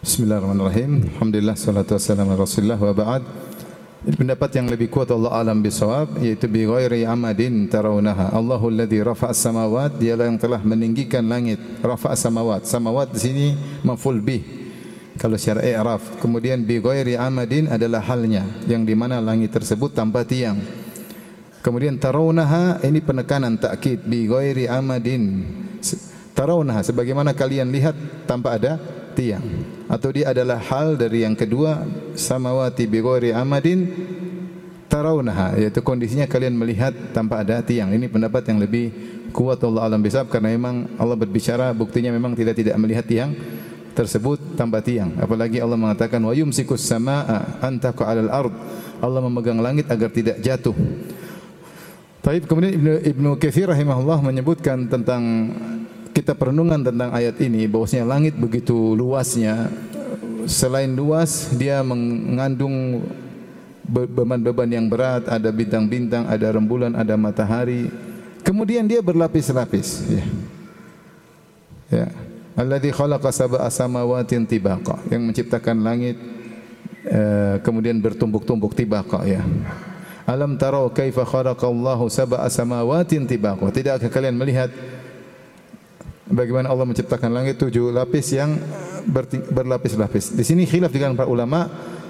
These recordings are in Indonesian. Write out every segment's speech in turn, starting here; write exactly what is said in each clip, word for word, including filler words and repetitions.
Bismillahirrahmanirrahim. Alhamdulillah, salatu wassalamu ala Rasulillah wa ba'd. Ini pendapat yang lebih kuat Allah alam bisawab, yaitu bi ghairi amadin tarawunaha. Allahu alladhi rafa'a as-samawat, dialah yang telah meninggikan langit. Rafa'a as-samawat. Samawat di sini maf'ul bih. Kalau secara i'raf. Kemudian bi ghairi amadin adalah halnya, yang di mana langit tersebut tanpa tiang. Kemudian tarawunaha, ini penekanan takkid, bi ghairi amadin. Tarawunaha, sebagaimana kalian lihat tanpa ada tiang. Atau dia adalah hal dari yang kedua, samawati bi ghairi amadin tarawunaha, yaitu kondisinya kalian melihat tanpa ada tiang. Ini pendapat yang lebih kuat Allah alam bisawab, karena memang Allah berbicara, buktinya memang tidak tidak melihat tiang tersebut tanpa tiang. Apalagi Allah mengatakan wa yumsikus samaa an taqa 'alal ard, Allah memegang langit agar tidak jatuh. Taib, kemudian Ibnu Ibnu Katsir rahimahullah menyebutkan tentang kita perenungan tentang ayat ini, bahwasanya langit begitu luasnya. Selain luas, dia mengandung beban-beban yang berat, ada bintang-bintang, ada rembulan, ada matahari. Kemudian dia berlapis-lapis, ya. Ya. Alladzi khalaqa sab'a samawatin tibaqa, yang menciptakan langit uh, kemudian bertumbuk-tumbuk tibaqa, ya. Alam tarau kaifa khalaqallahu sab'a samawatin tibaqa. Tidakkah kalian melihat bagaimana Allah menciptakan langit tujuh lapis yang berlapis-lapis. Di sini khilaf dengan para ulama.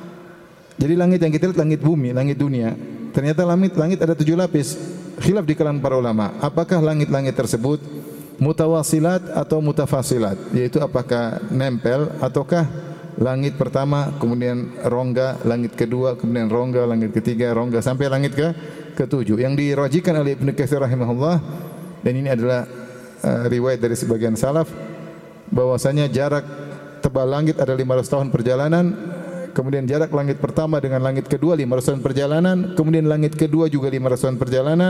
Jadi langit yang kita lihat langit bumi, langit dunia. Ternyata langit langit ada tujuh lapis. Khilaf di kalangan para ulama. Apakah langit-langit tersebut mutawasilat atau mutafasilat? Yaitu apakah nempel ataukah langit pertama, kemudian rongga, langit kedua, kemudian rongga, langit ketiga, rongga sampai langit ke ketujuh. Yang dirajikan oleh Ibnu Katsir rahimahullah, dan ini adalah Uh, riwayat dari sebagian salaf, bahwasanya jarak tebal langit ada lima ratus tahun perjalanan, kemudian jarak langit pertama dengan langit kedua lima ratus tahun perjalanan, kemudian langit kedua juga lima ratus tahun perjalanan,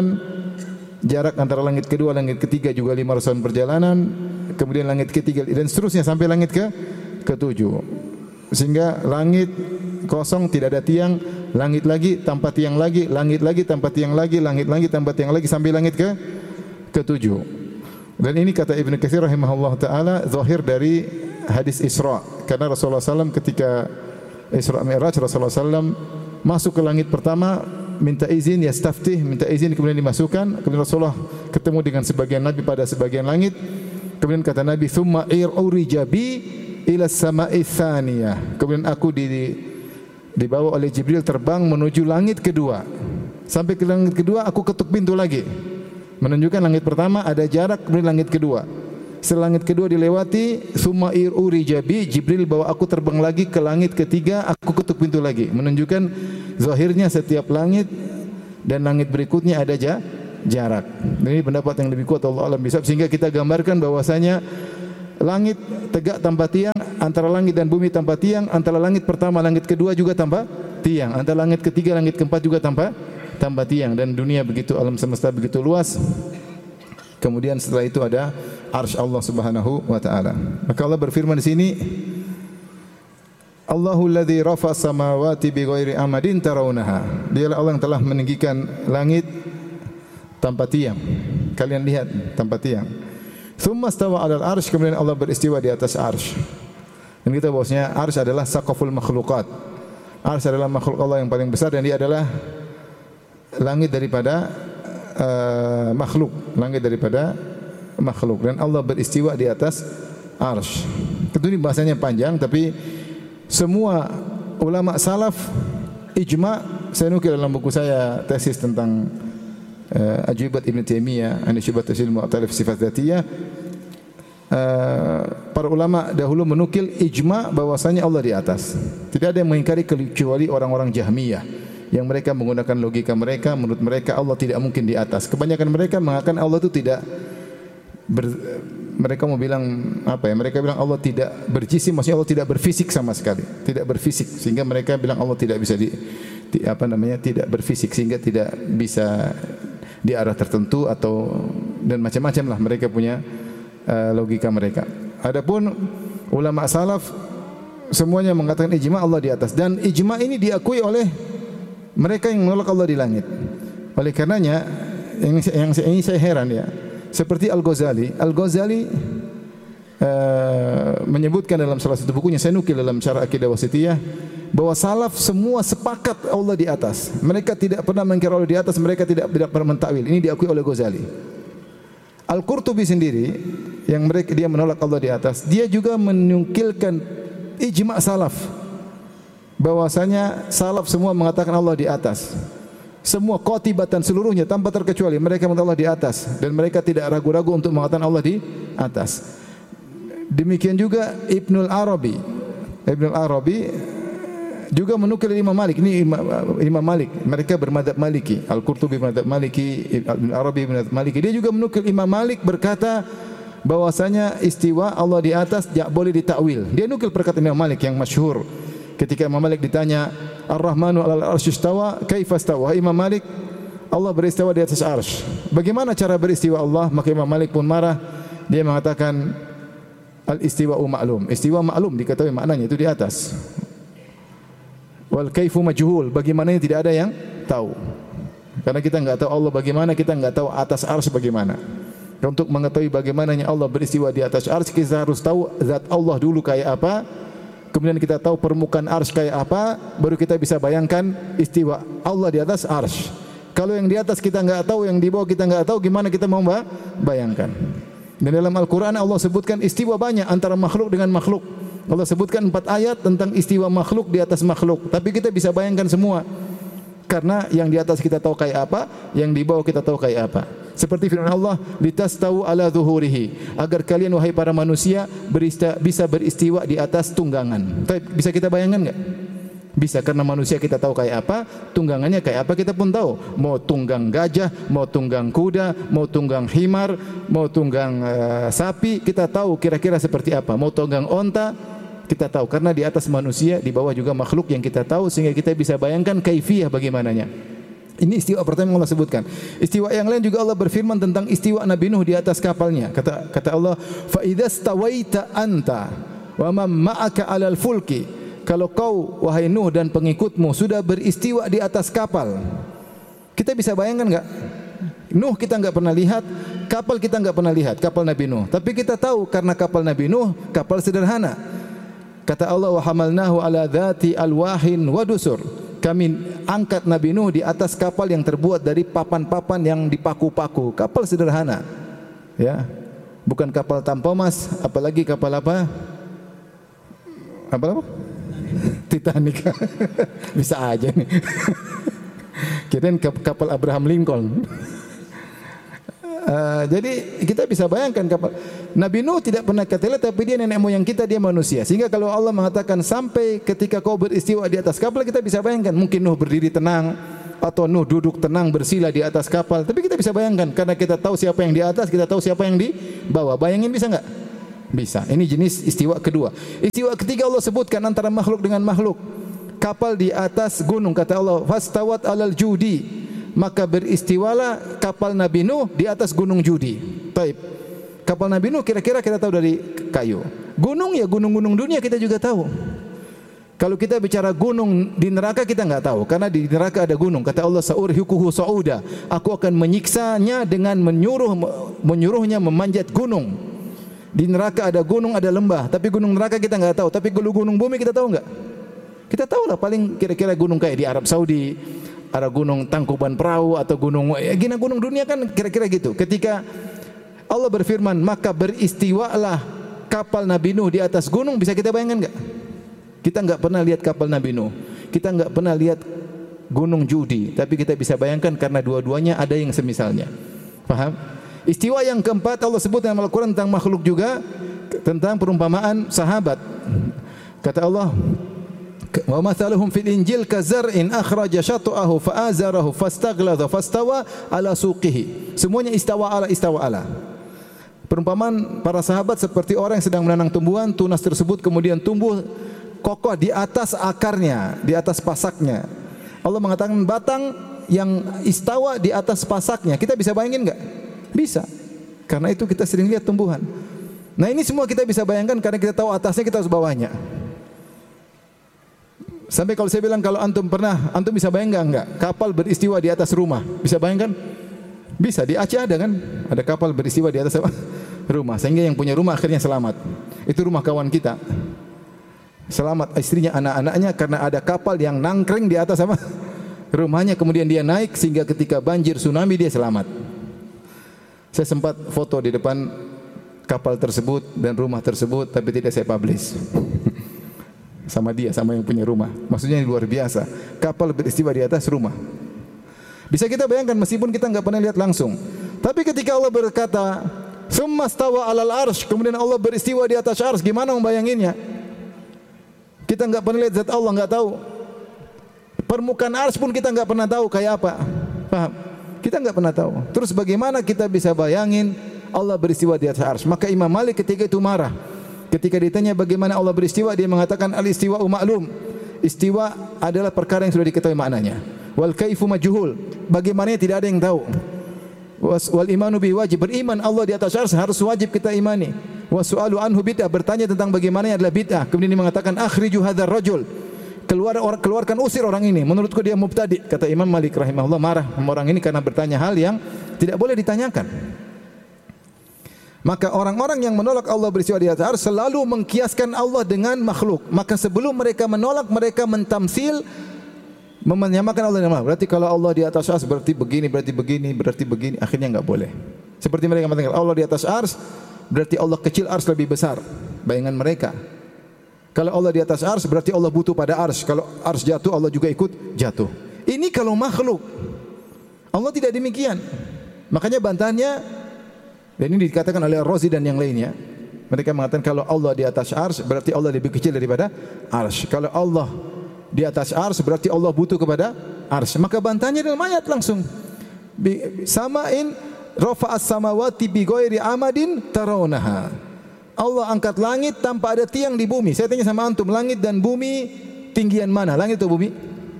jarak antara langit kedua langit ketiga juga lima ratus tahun perjalanan, kemudian langit ketiga dan seterusnya sampai langit ke ketujuh. Sehingga langit kosong, tidak ada tiang, langit lagi tanpa tiang lagi, langit lagi tanpa tiang lagi, langit lagi tanpa tiang lagi sampai langit ke ketujuh. Dan ini kata Ibnu Katsir rahimahullah ta'ala zahir dari hadis Isra. Karena Rasulullah sallallahu alaihi wasallam ketika Isra Mi'raj, Rasulullah sallallahu alaihi wasallam masuk ke langit pertama, minta izin, yastaftih, minta izin, kemudian dimasukkan. Kemudian Rasulullah ketemu dengan sebagian Nabi pada sebagian langit. Kemudian kata Nabi, "Tsumma urija bi ila as-sama'i tsaniyah." Kemudian aku di, dibawa oleh Jibril terbang menuju langit kedua. Sampai ke langit kedua aku ketuk pintu lagi. Menunjukkan langit pertama ada jarak, kemudian langit kedua. Setelah langit kedua dilewati, summa urija bi, Jibril bawa aku terbang lagi ke langit ketiga, aku ketuk pintu lagi. Menunjukkan zahirnya setiap langit dan langit berikutnya ada ja, jarak. Ini pendapat yang lebih kuat Allah alam bisawab, sehingga kita gambarkan bahwasanya langit tegak tanpa tiang, antara langit dan bumi tanpa tiang, antara langit pertama langit kedua juga tanpa tiang, antara langit ketiga langit keempat juga tanpa tanpa tiang, dan dunia begitu, alam semesta begitu luas. Kemudian setelah itu ada arsy Allah Subhanahu wa taala. Maka Allah berfirman di sini, Allahu alladzi rafa'a samawati bighairi amadin tarawunaha. Dialah Allah yang telah meninggikan langit tanpa tiang. Kalian lihat tanpa tiang. Tsumma stawa 'alal arsy, kemudian Allah beristiwa di atas arsy. Dan kita bahwasanya arsy adalah saqaful makhluqat. Arsy adalah makhluk Allah yang paling besar, dan dia adalah langit daripada uh, makhluk, langit daripada makhluk, dan Allah beristiwa di atas arsy. Tentu ini bahasanya panjang, tapi semua ulama salaf ijma, saya nukil dalam buku saya tesis tentang uh, Ajibat Ibn Taimiyah an syubhat tasil mu'talif sifat dzatiyah. Uh, para ulama dahulu menukil ijma bahwasanya Allah di atas. Tidak ada yang mengingkari kecuali orang-orang Jahmiyah, yang mereka menggunakan logika mereka, menurut mereka Allah tidak mungkin di atas. Kebanyakan mereka mengatakan Allah itu tidak ber, mereka mau bilang apa ya? Mereka bilang Allah tidak berjisim, maksudnya Allah tidak berfisik sama sekali, tidak berfisik, sehingga mereka bilang Allah tidak bisa di, di apa namanya? tidak berfisik, sehingga tidak bisa di arah tertentu, atau dan macam-macam lah mereka punya uh, logika mereka. Adapun ulama salaf semuanya mengatakan ijma Allah di atas, dan ijma ini diakui oleh mereka yang menolak Allah di langit. Oleh karenanya, yang, yang ini saya heran ya, seperti Al-Ghazali. Al-Ghazali uh, menyebutkan dalam salah satu bukunya, saya nukil dalam Syarah Aqidah Wasithiyah, bahwa salaf semua sepakat Allah di atas. Mereka tidak pernah mengkira Allah di atas, mereka tidak tidak pernah mentakwil. Ini diakui oleh Ghazali. Al-Qurtubi sendiri yang mereka dia menolak Allah di atas, dia juga menukilkan ijma' salaf bahwasanya salaf semua mengatakan Allah di atas. Semua qatibatan seluruhnya tanpa terkecuali mereka mengatakan Allah di atas dan mereka tidak ragu-ragu untuk mengatakan Allah di atas. Demikian juga Ibnul Arabi. Ibnul Arabi juga menukil Imam Malik. Ini Imam, Imam Malik. Mereka bermadzhab Maliki. Al-Qurtubi bermadzhab Maliki, Ibn Arabi bermadzhab Maliki. Dia juga menukil Imam Malik berkata bahwasanya istiwa Allah di atas tidak boleh ditakwil. Dia nukil perkataan Imam Malik yang masyhur. Ketika Imam Malik ditanya, Ar-Rahmanu 'alal 'arsy istawa, kaifa istawa? Imam Malik, Allah beristiwa di atas arsy. Bagaimana cara beristiwa Allah? Maka Imam Malik pun marah. Dia mengatakan al-istiwa'u ma'lum. Istiwa ma'lum diketahui maknanya itu di atas. Wal kaifu majhul, bagaimananya tidak ada yang tahu. Karena kita enggak tahu Allah bagaimana, kita enggak tahu atas arsy bagaimana. Untuk mengetahui bagaimananya Allah beristiwa di atas arsy, kita harus tahu zat Allah dulu kayak apa. Kemudian kita tahu permukaan arsy kayak apa, baru kita bisa bayangkan istiwa Allah di atas arsy. Kalau yang di atas kita enggak tahu, yang di bawah kita enggak tahu, gimana kita mau bayangkan? Dan dalam Al-Quran Allah sebutkan istiwa banyak antara makhluk dengan makhluk. Allah sebutkan empat ayat tentang istiwa makhluk di atas makhluk. Tapi kita bisa bayangkan semua. Karena yang di atas kita tahu kayak apa, yang di bawah kita tahu kayak apa. Seperti firman Allah, litastawu ala zuhurihi, agar kalian wahai para manusia berista, bisa beristiwa di atas tunggangan. Bisa kita bayangkan enggak? Bisa, karena manusia kita tahu kayak apa, tunggangannya kayak apa kita pun tahu. Mau tunggang gajah, mau tunggang kuda, mau tunggang himar, mau tunggang uh, sapi, kita tahu kira-kira seperti apa. Mau tunggang onta, kita tahu. Karena di atas manusia, di bawah juga makhluk yang kita tahu, sehingga kita bisa bayangkan kaifiyah bagaimananya. Ini istiwa pertama yang Allah sebutkan. Istiwa yang lain juga Allah berfirman tentang istiwa Nabi Nuh di atas kapalnya. Kata kata Allah, fa idza stawaita anta wa man ma'aka 'alal fulki. Kalau kau wahai Nuh dan pengikutmu sudah beristiwa di atas kapal. Kita bisa bayangkan enggak? Nuh kita enggak pernah lihat, kapal kita enggak pernah lihat, kapal Nabi Nuh. Tapi kita tahu karena kapal Nabi Nuh kapal sederhana. Kata Allah, wa hamalnahu 'ala dzati alwahin wa dusur. Kami angkat Nabi Nuh di atas kapal yang terbuat dari papan-papan yang dipaku-paku. Kapal sederhana. Ya. Bukan kapal tanpa emas, apalagi kapal apa? Apa apa? Titanic. Bisa aja nih. Kirain kapal Abraham Lincoln. Uh, jadi kita bisa bayangkan kapal Nabi Nuh tidak pernah kita lihat, tapi dia nenek moyang kita, dia manusia. Sehingga kalau Allah mengatakan sampai ketika kau beristiwa di atas kapal, kita bisa bayangkan mungkin Nuh berdiri tenang atau Nuh duduk tenang bersila di atas kapal. Tapi kita bisa bayangkan karena kita tahu siapa yang di atas, kita tahu siapa yang di bawah. Bayangin bisa enggak? Bisa. Ini jenis istiwa kedua. Istiwa ketiga Allah sebutkan antara makhluk dengan makhluk. Kapal di atas gunung, kata Allah, fastawat alal judi. Maka beristiwalah kapal Nabi Nuh di atas gunung Judi. Taib. Kapal Nabi Nuh kira-kira kita tahu dari kayu. Gunung ya gunung-gunung dunia kita juga tahu. Kalau kita bicara gunung di neraka kita enggak tahu karena di neraka ada gunung. Kata Allah, sa'urhiquhu sa'uda. Aku akan menyiksanya dengan menyuruh menyuruhnya memanjat gunung. Di neraka ada gunung, ada lembah, tapi gunung neraka kita enggak tahu. Tapi kalau gunung bumi kita tahu enggak? Kita tahu lah paling kira-kira gunung kayak di Arab Saudi. Ada gunung Tangkuban Perahu atau gunung ya gina gunung dunia kan kira-kira gitu. Ketika Allah berfirman, maka beristiwalah kapal Nabi Nuh di atas gunung, bisa kita bayangkan enggak? Kita enggak pernah lihat kapal Nabi Nuh. Kita enggak pernah lihat gunung Judi, tapi kita bisa bayangkan karena dua-duanya ada yang semisalnya. Paham? Istiwa yang keempat Allah sebut dalam Al-Qur'an tentang makhluk juga, tentang perumpamaan sahabat. Kata Allah, wa mathaluhum fil injil kazar'in akhraja syat'ahu fa'azarahu fastaghladha fastawa ala suqihi. Semuanya istawa ala istawa ala. Perumpamaan para sahabat seperti orang yang sedang menanam tumbuhan, tunas tersebut kemudian tumbuh kokoh di atas akarnya, di atas pasaknya. Allah mengatakan batang yang istawa di atas pasaknya. Kita bisa bayangin enggak? Bisa. Karena itu kita sering lihat tumbuhan. Nah, ini semua kita bisa bayangkan karena kita tahu atasnya, kita harus bawahnya. Sampai kalau saya bilang kalau antum pernah, antum bisa bayangkan enggak kapal beristiwa di atas rumah? Bisa bayangkan? Bisa, di Aceh ada kan? Ada kapal beristiwa di atas apa? rumah. Sehingga yang punya rumah akhirnya selamat. Itu rumah kawan kita. Selamat istrinya, anak-anaknya karena ada kapal yang nangkring di atas apa? Rumahnya, kemudian dia naik sehingga ketika banjir tsunami dia selamat. Saya sempat foto di depan kapal tersebut dan rumah tersebut, tapi tidak saya publish. Sama dia, sama yang punya rumah. Maksudnya ini luar biasa. Kapal beristiwa di atas rumah. Bisa kita bayangkan meskipun kita enggak pernah lihat langsung. Tapi ketika Allah berkata, "Tsumma stawa 'alal arsy," kemudian Allah beristiwa di atas arsy, gimana membayanginnya? Kita enggak pernah lihat zat Allah, enggak tahu. Permukaan arsy pun kita enggak pernah tahu kayak apa. Paham? Kita enggak pernah tahu. Terus bagaimana kita bisa bayangin Allah beristiwa di atas arsy? Maka Imam Malik ketika itu marah. Ketika ditanya bagaimana Allah beristiwa, dia mengatakan al-istiwa'u ma'lum. Istiwa adalah perkara yang sudah diketahui maknanya. Wal kaifu majhul. Bagaimananya tidak ada yang tahu. Wal imanu bihi wajib. Beriman Allah di atas arsy harus wajib kita imani. Wasu'alu anhu bid'ah. Bertanya tentang bagaimananya adalah bid'ah. Kemudian dia mengatakan akhriju hadzal rajul. Keluar orang, keluarkan usir orang ini. Menurutku dia mubtadi. Kata Imam Malik rahimahullah, marah orang ini karena bertanya hal yang tidak boleh ditanyakan. Maka orang-orang yang menolak Allah beristiwa di atas arsy selalu mengkiaskan Allah dengan makhluk. Maka sebelum mereka menolak, mereka mentamsil, menyamakan Allah dengan makhluk. Berarti kalau Allah di atas arsy berarti begini, berarti begini, berarti begini. Akhirnya enggak boleh. Seperti mereka mengatakan Allah di atas arsy berarti Allah kecil, arsy lebih besar. Bayangan mereka. Kalau Allah di atas arsy berarti Allah butuh pada arsy. Kalau arsy jatuh Allah juga ikut jatuh. Ini kalau makhluk. Allah tidak demikian. Makanya bantahannya, dan ini dikatakan oleh Ar-Razi dan yang lainnya. Mereka mengatakan kalau Allah di atas arsy berarti Allah lebih kecil daripada arsy. Kalau Allah di atas arsy berarti Allah butuh kepada arsy. Maka bantahannya dalam ayat langsung. Samain rafa'as samawati bi ghairi amadin tarawnaha. Allah angkat langit tanpa ada tiang di bumi. Saya tanya sama antum, langit dan bumi tinggian mana? Langit atau bumi?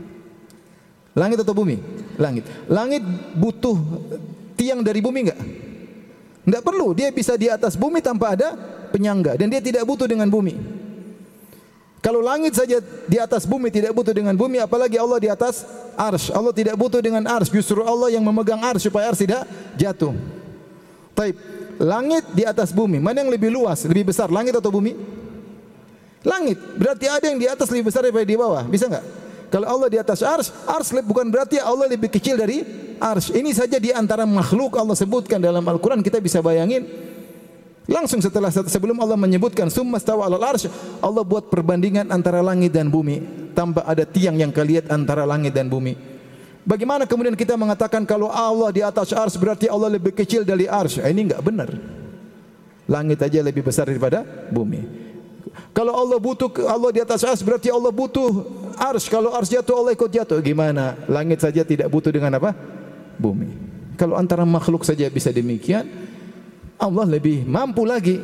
Langit atau bumi? Langit. Langit butuh tiang dari bumi enggak? Enggak perlu, dia bisa di atas bumi tanpa ada penyangga dan dia tidak butuh dengan bumi. Kalau langit saja di atas bumi tidak butuh dengan bumi, apalagi Allah di atas arsy. Allah tidak butuh dengan arsy, justru Allah yang memegang arsy supaya arsy tidak jatuh. Taib, langit di atas bumi, mana yang lebih luas, lebih besar, langit atau bumi? Langit. Berarti ada yang di atas lebih besar daripada di bawah. Bisa enggak? Kalau Allah di atas arsy, arsy bukan berarti Allah lebih kecil dari arsy. Ini saja di antara makhluk Allah sebutkan dalam Al-Quran, kita bisa bayangin. Langsung setelah sebelum Allah menyebutkan summa stawa 'alal arsy, Allah buat perbandingan antara langit dan bumi tanpa ada tiang yang kalian antara langit dan bumi. Bagaimana kemudian kita mengatakan kalau Allah di atas arsy berarti Allah lebih kecil dari arsy? Ini enggak benar. Langit aja lebih besar daripada bumi. Kalau Allah butuh Allah di atas arsy berarti Allah butuh arsy. Kalau arsy jatuh Allah ikut jatuh. Gimana? Langit saja tidak butuh dengan apa? Bumi. Kalau antara makhluk saja bisa demikian, Allah lebih mampu lagi.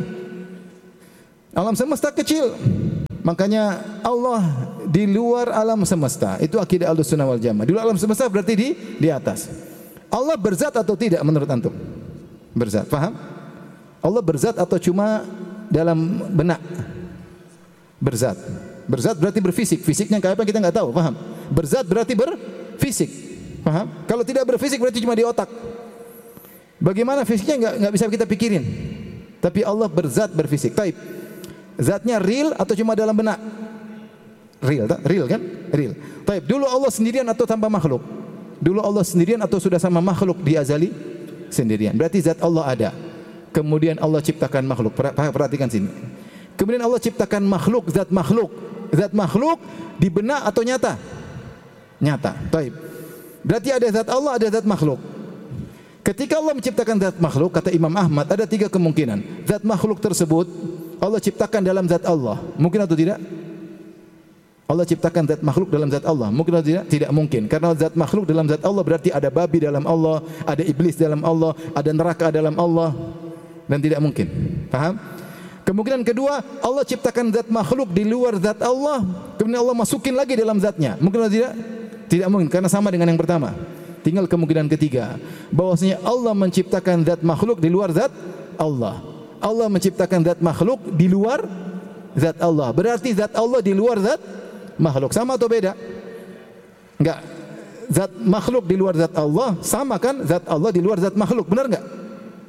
Alam semesta kecil. Makanya Allah di luar alam semesta. Itu akidah Ahlussunnah wal Jamaah. Di luar alam semesta berarti di di atas. Allah berzat atau tidak menurut antum? Berzat. Paham? Allah berzat atau cuma dalam benak? Berzat. Berzat berarti berfisik. Fisiknya kayak apa kita enggak tahu. Paham? Berzat berarti berfisik. Paham? Kalau tidak berfisik berarti cuma di otak. Bagaimana fisiknya enggak enggak bisa kita pikirin. Tapi Allah berzat berfisik. Taib. Zatnya real atau cuma dalam benak? Real, tak? Real kan? Real. Taib. Dulu Allah sendirian atau tanpa makhluk? Dulu Allah sendirian atau sudah sama makhluk di azali? Sendirian. Berarti zat Allah ada. Kemudian Allah ciptakan makhluk. Perhatikan sini. Kemudian Allah ciptakan makhluk, zat makhluk. Zat makhluk di benak atau nyata? Nyata. Taib. Berarti ada zat Allah, ada zat makhluk. Ketika Allah menciptakan zat makhluk, kata Imam Ahmad, ada tiga kemungkinan. Zat makhluk tersebut Allah ciptakan dalam zat Allah. Mungkin atau tidak? Allah ciptakan zat makhluk dalam zat Allah. Mungkin atau tidak? Tidak mungkin. Karena zat makhluk dalam zat Allah berarti ada babi dalam Allah, ada iblis dalam Allah, ada neraka dalam Allah. Dan tidak mungkin. Paham? Kemungkinan kedua, Allah ciptakan zat makhluk di luar zat Allah, kemudian Allah masukin lagi dalam zatnya. Mungkin atau tidak? Tidak mungkin, karena sama dengan yang pertama. Tinggal kemungkinan ketiga, bahwasanya Allah menciptakan zat makhluk di luar zat Allah. Allah menciptakan zat makhluk di luar zat Allah. Berarti zat Allah di luar zat makhluk. Sama atau beda? Enggak. Zat makhluk di luar zat Allah sama kan zat Allah di luar zat makhluk. Benar enggak?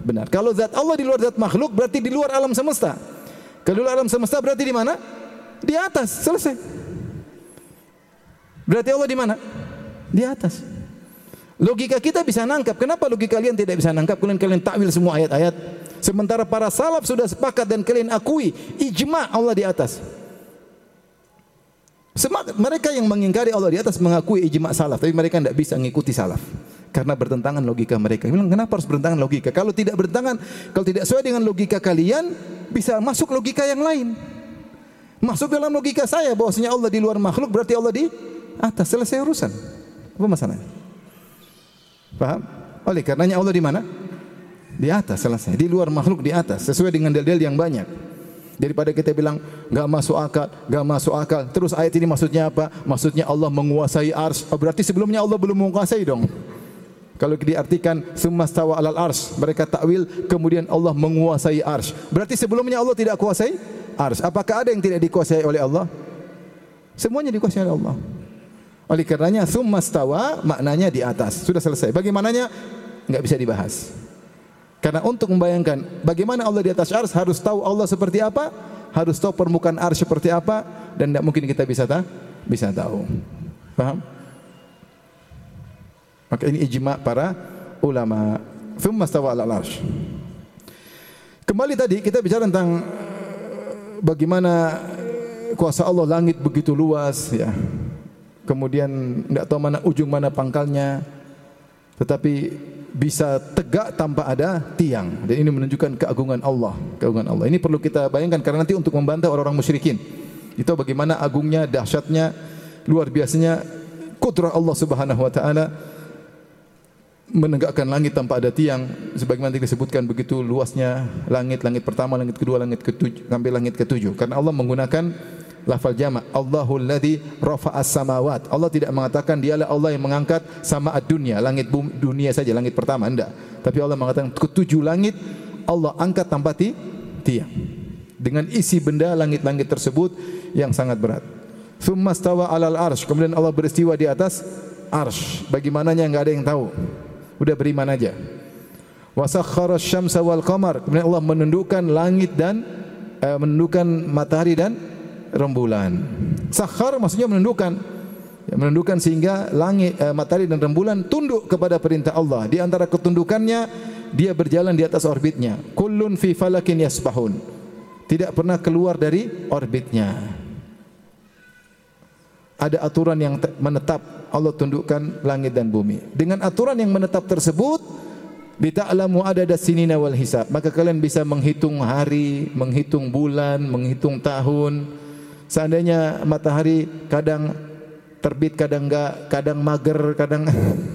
benar. Kalau zat Allah di luar zat makhluk berarti di luar alam semesta. Kalau di luar alam semesta berarti di mana? Di atas, selesai. Berarti Allah di mana? Di atas. Logika kita bisa nangkap. Kenapa logika kalian tidak bisa nangkap? Kalian kalian takwil semua ayat-ayat. Sementara para salaf sudah sepakat dan kalian akui ijma Allah di atas. Semangat mereka yang mengingkari Allah di atas mengakui ijma salaf, tapi mereka tidak bisa mengikuti salaf karena bertentangan logika mereka. Bilang kenapa harus bertentangan logika? Kalau tidak bertentangan, kalau tidak sesuai dengan logika kalian, bisa masuk logika yang lain. Masuk dalam logika saya bahwasanya Allah di luar makhluk berarti Allah di atas, selesai urusan. Apa masalahnya? Paham? Oleh karenanya Allah di mana? Di atas, selesai. Di luar makhluk di atas, sesuai dengan dalil yang banyak. Daripada kita bilang enggak masuk akal, enggak masuk akal. Terus ayat ini maksudnya apa? Maksudnya Allah menguasai arsy. Oh, berarti sebelumnya Allah belum menguasai dong. Kalau diartikan summa stawa alal arsy, mereka takwil kemudian Allah menguasai arsy. Berarti sebelumnya Allah tidak kuasai arsy. Apakah ada yang tidak dikuasai oleh Allah? Semuanya dikuasai oleh Allah. Oleh karenanya summa stawa maknanya di atas. Sudah selesai. Bagaimananya enggak bisa dibahas. Karena untuk membayangkan bagaimana Allah di atas arsy harus tahu Allah seperti apa, harus tahu permukaan arsy seperti apa, dan tidak mungkin kita bisa tahu, bisa tahu. Paham? Maka ini ijma para ulama. Tsumma stawa 'alal arsy. Kembali tadi kita bicara tentang bagaimana kuasa Allah, langit begitu luas ya. Kemudian tidak tahu mana ujung mana pangkalnya, tetapi bisa tegak tanpa ada tiang. Dan ini menunjukkan keagungan Allah, keagungan Allah. Ini perlu kita bayangkan karena nanti untuk membantah orang-orang musyrikin. Itu bagaimana agungnya, dahsyatnya, luar biasanya kudrah Allah Subhanahu wa taala menegakkan langit tanpa ada tiang. Sebagaimana disebutkan begitu luasnya langit, langit pertama, langit kedua, langit ketujuh sampai langit ketujuh. Karena Allah menggunakan lafal jama', Allahul ladzi rafa'as samawat. Allah tidak mengatakan dialah Allah yang mengangkat sama'ad dunia, langit bumi, dunia saja, langit pertama, enggak. Tapi Allah mengatakan ketujuh langit Allah angkat tanpa ti, tiang. Dengan isi benda langit-langit tersebut yang sangat berat. Tsumma stawa 'alal arsy. Kemudian Allah beristiwa di atas arsy. Bagaimananya enggak ada yang tahu. Udah beriman aja. Wa sakhkhara asy-syamsa wal qamar. Kemudian Allah menundukkan langit dan eh, menundukkan matahari dan rembulan. Sakhar maksudnya menundukkan, ya, menundukkan sehingga langit, eh, matahari dan rembulan tunduk kepada perintah Allah. Di antara ketundukannya dia berjalan di atas orbitnya. Kullun fi falakin yasbahun. Tidak pernah keluar dari orbitnya. Ada aturan yang menetap, Allah tundukkan langit dan bumi. Dengan aturan yang menetap tersebut, lita'lamu adada sinina wal hisab. Maka kalian bisa menghitung hari, menghitung bulan, menghitung tahun. Seandainya matahari kadang terbit, kadang enggak, kadang mager, kadang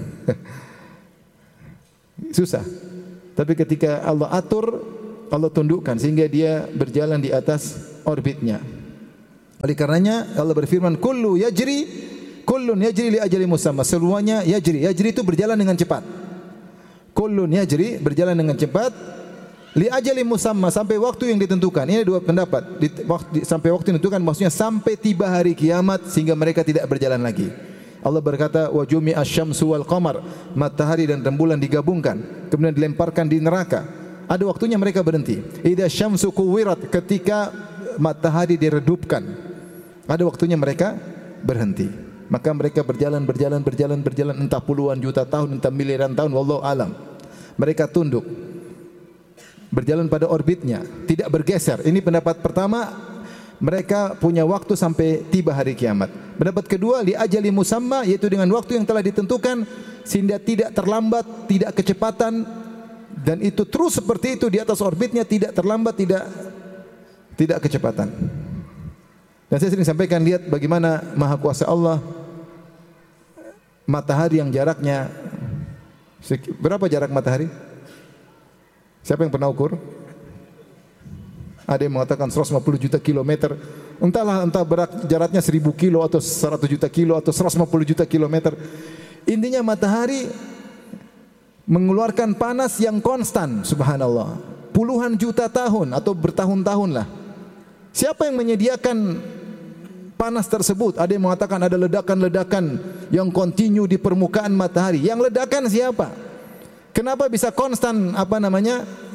susah. Tapi ketika Allah atur, Allah tundukkan sehingga dia berjalan di atas orbitnya. Oleh karenanya Allah berfirman, kullu yajri, kullun yajri li ajali musamma. Semuanya yajri. Yajri itu berjalan dengan cepat. Kullun yajri, berjalan dengan cepat. Li ajali musamma, sampai waktu yang ditentukan. Ini dua pendapat. Di, waktu, sampai waktu yang ditentukan maksudnya sampai tiba hari kiamat sehingga mereka tidak berjalan lagi. Allah berkata wa jumi'a asy-syamsu wal qamar, matahari dan rembulan digabungkan kemudian dilemparkan di neraka. Ada waktunya mereka berhenti. Idza syamsu kuwirat, ketika matahari diredupkan. Ada waktunya mereka berhenti. Maka mereka berjalan berjalan berjalan berjalan entah puluhan juta tahun, entah miliaran tahun, wallahu alam. Mereka tunduk. Berjalan pada orbitnya, tidak bergeser. Ini pendapat pertama, mereka punya waktu sampai tiba hari kiamat. Pendapat kedua, li ajali musamma, yaitu dengan waktu yang telah ditentukan sehingga tidak terlambat, tidak kecepatan, dan itu terus seperti itu di atas orbitnya, tidak terlambat, tidak tidak kecepatan. Dan saya sering sampaikan, lihat bagaimana maha kuasa Allah. Matahari yang jaraknya berapa jarak matahari? Siapa yang pernah ukur? Ada yang mengatakan seratus lima puluh juta kilometer. Entahlah, entah berat jaraknya seribu kilo atau seratus juta kilo atau seratus lima puluh juta kilometer. Intinya matahari mengeluarkan panas yang konstan, subhanallah. Puluhan juta tahun atau bertahun-tahun lah. Siapa yang menyediakan panas tersebut? Ada yang mengatakan ada ledakan-ledakan yang kontinu di permukaan matahari. Yang ledakan siapa? Kenapa bisa konstan apa namanya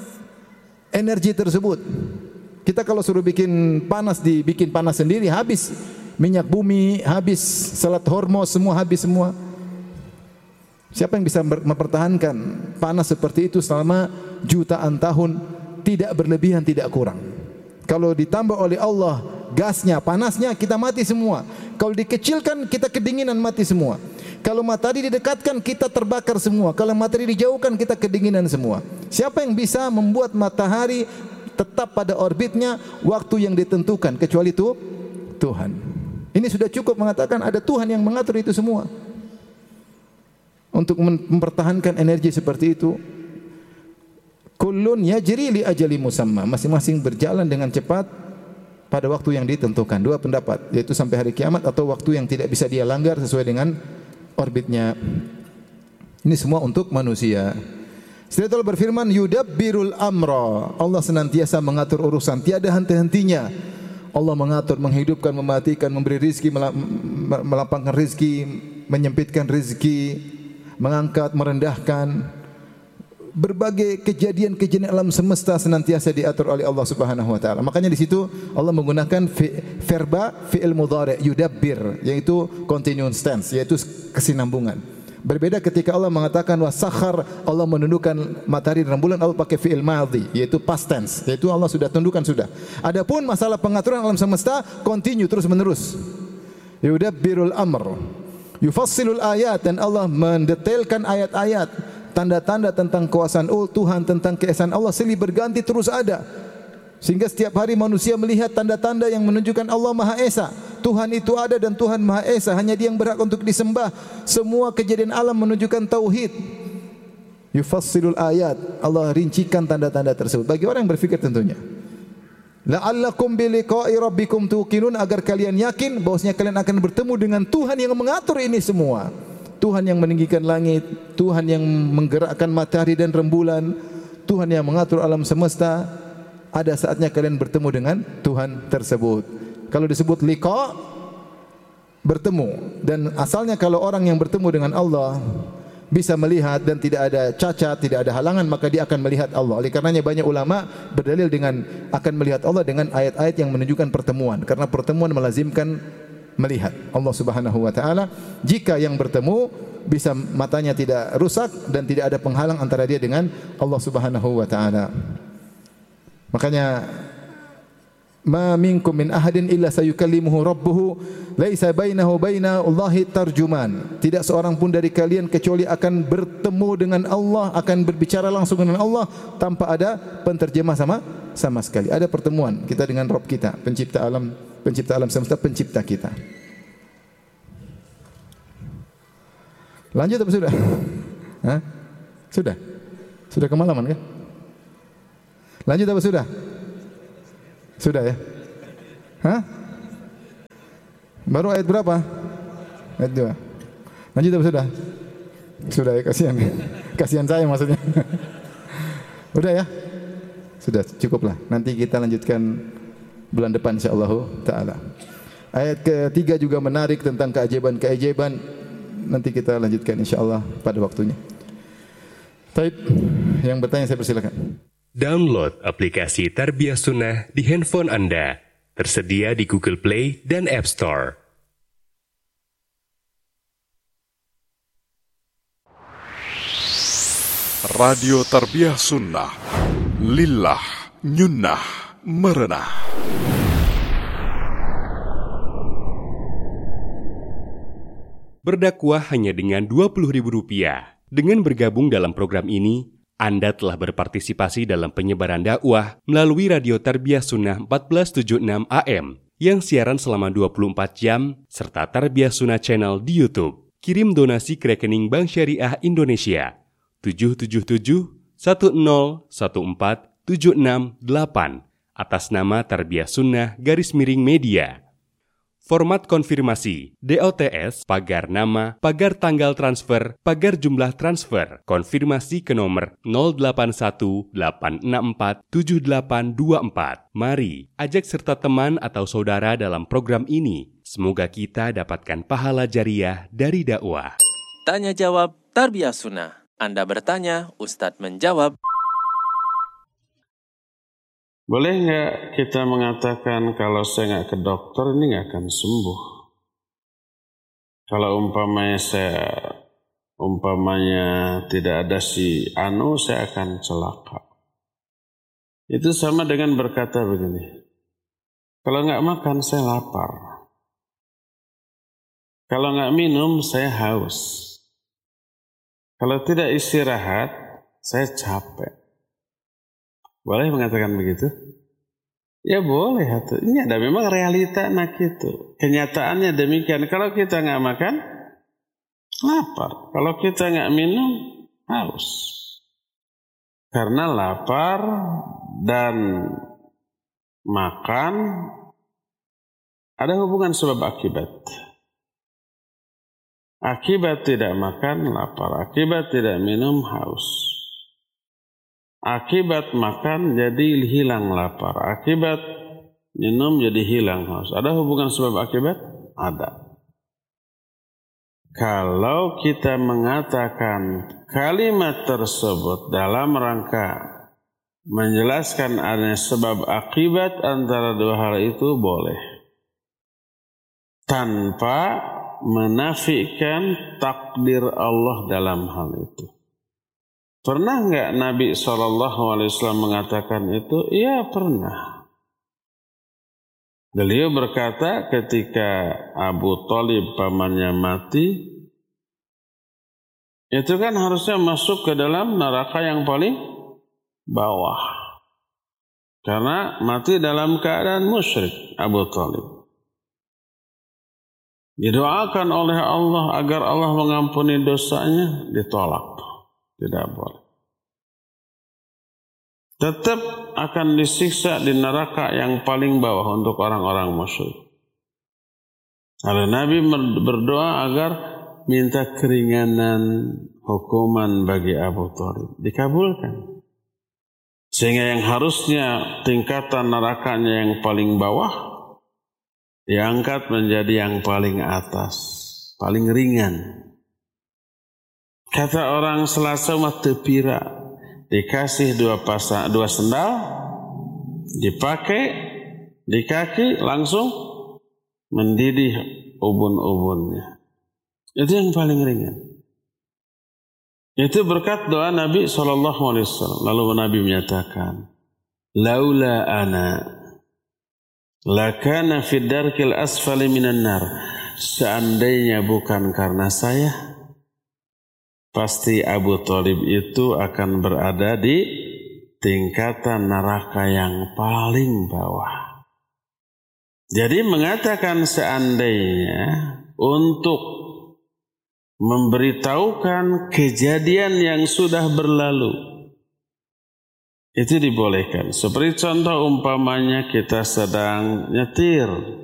energi tersebut. Kita kalau suruh bikin panas, dibikin panas sendiri, habis minyak bumi, habis selat hormos, semua habis semua. Siapa yang bisa mempertahankan panas seperti itu selama jutaan tahun, tidak berlebihan, tidak kurang. Kalau ditambah oleh Allah gasnya, panasnya, kita mati semua. Kalau dikecilkan, kita kedinginan, mati semua. Kalau matahari didekatkan, kita terbakar semua. Kalau matahari dijauhkan, kita kedinginan semua. Siapa yang bisa membuat matahari tetap pada orbitnya waktu yang ditentukan kecuali itu Tuhan. Ini sudah cukup mengatakan ada Tuhan yang mengatur itu semua. Untuk mempertahankan energi seperti itu, kullun yajri li ajali musamma, masing-masing berjalan dengan cepat pada waktu yang ditentukan. Dua pendapat, yaitu sampai hari kiamat atau waktu yang tidak bisa dia langgar sesuai dengan orbitnya. Ini semua untuk manusia. Setelah Allah berfirman, yudabbirul amra, Allah senantiasa mengatur urusan, tiada henti-hentinya. Allah mengatur, menghidupkan, mematikan, memberi rizki, melapangkan rizki, menyempitkan rizki, mengangkat, merendahkan. Berbagai kejadian-kejadian alam semesta senantiasa diatur oleh Allah Subhanahu wa taala. Makanya di situ Allah menggunakan verba fi'il mudhari' yudabbir, yaitu continuous tense, yaitu kesinambungan. Berbeda ketika Allah mengatakan wasakhar, Allah menundukkan matahari dan bulan, Allah pakai fi'il madhi, yaitu past tense, yaitu Allah sudah tundukkan sudah. Adapun masalah pengaturan alam semesta continue, terus menerus. Yudabbirul amr, yufassilul ayat, dan Allah mendetailkan ayat-ayat, tanda-tanda tentang kuasaan Tuhan, tentang keesaan Allah silih berganti terus ada. Sehingga setiap hari manusia melihat tanda-tanda yang menunjukkan Allah Maha Esa. Tuhan itu ada dan Tuhan Maha Esa, hanya Dia yang berhak untuk disembah. Semua kejadian alam menunjukkan tauhid. Yufassilul ayat, Allah rincikan tanda-tanda tersebut bagi orang yang berfikir tentunya. La'allakum biliqa'i rabbikum tuqinun, agar kalian yakin bahwasanya kalian akan bertemu dengan Tuhan yang mengatur ini semua. Tuhan yang meninggikan langit, Tuhan yang menggerakkan matahari dan rembulan, Tuhan yang mengatur alam semesta. Ada saatnya kalian bertemu dengan Tuhan tersebut. Kalau disebut liqa, bertemu, dan asalnya kalau orang yang bertemu dengan Allah bisa melihat dan tidak ada cacat, tidak ada halangan, maka dia akan melihat Allah. Oleh karenanya banyak ulama berdalil dengan akan melihat Allah dengan ayat-ayat yang menunjukkan pertemuan, karena pertemuan melazimkan melihat Allah Subhanahu wa taala. Jika yang bertemu bisa matanya tidak rusak dan tidak ada penghalang antara dia dengan Allah Subhanahu wa taala. Makanya ma minkum min ahadin illa sayukallimuhu rabbuhu laisa bainahu baina Allahi tarjuman. Tidak seorang pun dari kalian kecuali akan bertemu dengan Allah, akan berbicara langsung dengan Allah tanpa ada penterjemah sama sama sekali. Ada pertemuan kita dengan Rabb kita, pencipta alam, pencipta alam semesta, pencipta kita. Lanjut apa sudah? Hah? Sudah? Sudah kemalaman kan? Lanjut apa sudah? Sudah ya? Hah? Baru ayat berapa? Ayat dua. Lanjut apa sudah? Sudah ya, kasihan. Kasihan saya maksudnya. Udah ya? Sudah, cukuplah. Nanti kita lanjutkan bulan depan insyaallah taala. Ayat ketiga juga menarik tentang keajaiban-keajaiban. Nanti kita lanjutkan insyaallah pada waktunya. Baik, yang bertanya saya persilakan. Download aplikasi Tarbiyah Sunnah di handphone Anda. Tersedia di Google Play dan App Store. Radio Tarbiyah Sunnah, lillah, nyunnah, merenah. Berdakwah hanya dengan dua puluh ribu rupiah. Dengan bergabung dalam program ini, Anda telah berpartisipasi dalam penyebaran dakwah melalui Radio Tarbiyah Sunnah empat belas tujuh puluh enam A M yang siaran selama dua puluh empat jam serta Tarbiyah Sunnah Channel di YouTube. Kirim donasi ke rekening Bank Syariah Indonesia tujuh tujuh tujuh satu nol satu empat tujuh enam delapan atas nama Tarbiyah Sunnah garis miring media. Format konfirmasi, D O T S, pagar nama, pagar tanggal transfer, pagar jumlah transfer, konfirmasi ke nomor nol delapan satu delapan enam empat tujuh delapan dua empat. Mari, ajak serta teman atau saudara dalam program ini. Semoga kita dapatkan pahala jariah dari dakwah. Tanya jawab Tarbiyah Sunnah. Anda bertanya, Ustadz menjawab. Boleh nggak kita mengatakan kalau saya nggak ke dokter ini nggak akan sembuh? Kalau umpamanya saya umpamanya tidak ada si anu, saya akan celaka. Itu sama dengan berkata begini, kalau nggak makan saya lapar, kalau nggak minum saya haus, kalau tidak istirahat saya capek. Boleh mengatakan begitu? Ya boleh. Ini ada memang realita anak itu. Kenyataannya demikian. Kalau kita nggak makan, lapar. Kalau kita nggak minum, haus. Karena lapar dan makan ada hubungan sebab akibat. Akibat tidak makan, lapar. Akibat tidak minum, haus. Akibat makan jadi hilang lapar. Akibat minum jadi hilang haus. Ada hubungan sebab akibat? Ada. Kalau kita mengatakan kalimat tersebut dalam rangka menjelaskan adanya sebab akibat antara dua hal itu boleh. Tanpa menafikan takdir Allah dalam hal itu. Pernah nggak Nabi shallallahu alaihi wasallam mengatakan itu? Iya pernah. Beliau berkata ketika Abu Thalib pamannya mati, itu kan harusnya masuk ke dalam neraka yang paling bawah. Karena mati dalam keadaan musyrik Abu Thalib. Didoakan oleh Allah agar Allah mengampuni dosanya, ditolak. Tidak boleh. Tetap akan disiksa di neraka yang paling bawah untuk orang-orang musyrik. Lalu Nabi berdoa agar minta keringanan hukuman bagi Abu Thalib. Dikabulkan. Sehingga yang harusnya tingkatan nerakanya yang paling bawah diangkat menjadi yang paling atas, paling ringan. Kata orang Selasa mah tepira, dikasih dua pasang dua sendal, dipakai di kaki langsung mendidih ubun-ubunnya. Itu yang paling ringan. Itu berkat doa Nabi shallallahu alaihi wasallam. Lalu Nabi menyatakan, laula ana lakana fid darkil asfali minan nar. Seandainya bukan karena saya, pasti Abu Thalib itu akan berada di tingkatan neraka yang paling bawah. Jadi mengatakan seandainya untuk memberitahukan kejadian yang sudah berlalu, itu dibolehkan. Seperti contoh umpamanya kita sedang nyetir,